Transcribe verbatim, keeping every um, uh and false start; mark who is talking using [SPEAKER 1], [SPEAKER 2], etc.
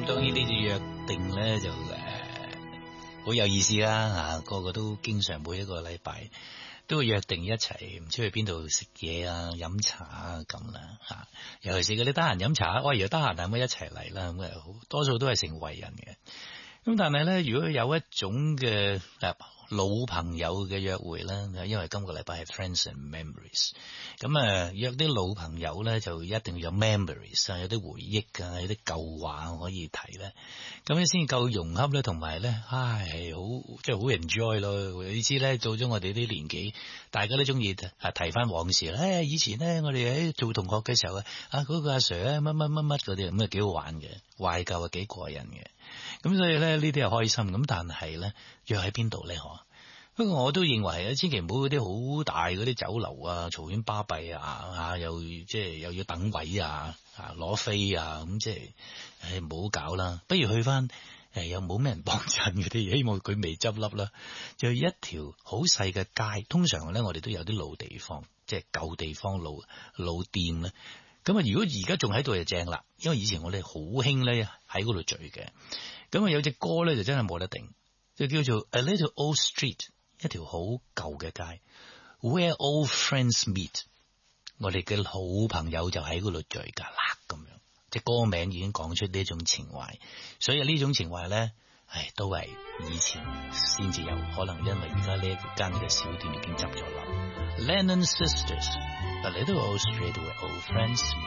[SPEAKER 1] 當然呢隻約定咧就誒好有意思啦嚇，個個都經常每一個禮拜都會約定一齊唔知去邊度食嘢啊、飲茶啊咁啦嚇。尤其是嗰啲得閒飲茶，喂，如果得閒係咪一齊嚟啦？咁啊，多數都係成為人嘅。咁但係咧，如果有一種嘅老朋友嘅約會啦，因為今個禮拜係 Friends and Memories， 咁啊約啲老朋友咧就一定要有 memories 啊，有啲回憶啊，有啲舊話可以提咧，咁樣先夠融洽咧，同埋咧，唉，好即係好 enjoy 咯。你知咧，到咗我哋啲年紀，大家都中意啊提翻往事啦。唉，以前咧我哋喺做同學嘅時候啊，啊嗰個阿 Sir 咧乜乜乜乜嗰啲咁啊幾好玩嘅，懷舊啊幾過癮嘅。咁所以咧呢啲係開心，咁但係咧約喺邊度咧？嗬？不過我都認為千祈唔好嗰啲好大嗰啲酒樓啊，嘈喧巴閉啊，吓又即係又要等位啊，啊攞飛啊，咁即係誒唔好搞啦。不如去翻誒又冇咩人幫襯嗰啲，希望佢未執笠啦。就一條好細嘅街，通常咧我哋都有啲老地方，即係舊地方老老店咧。咁啊，如果而家仲喺度就正啦，因為以前我哋好興咧喺嗰度聚嘅。咁啊有隻歌咧就真係冇得定，就叫做 A Little Old Street， 一條好舊嘅街 ，Where Old Friends Meet， 我哋嘅好朋友就喺嗰度聚噶啦，咁樣，隻歌名已經講出呢種情懷，所以呢種情懷咧，唉，都係以前先至有，可能因為而家呢一間嘅小店已經執咗笠。Lennon Sisters，A Little Old Street Where Old Friends Meet。